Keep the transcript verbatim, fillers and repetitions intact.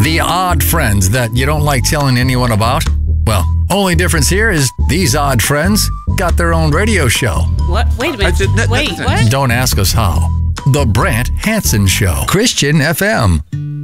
The odd friends that you don't like telling anyone about? Well, only difference here is these odd friends got their own radio show. What? Wait a minute. did- that- Wait, that- what? Don't ask us how. The Brant Hansen Show. Christian F M.